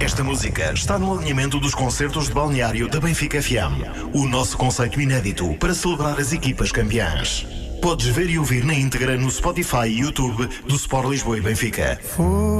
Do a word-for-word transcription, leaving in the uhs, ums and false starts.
Esta música está no alinhamento dos concertos de balneário da Benfica F M. O nosso conceito inédito para celebrar as equipas campeãs. Podes ver e ouvir na íntegra no Spotify e YouTube do Sport Lisboa e Benfica.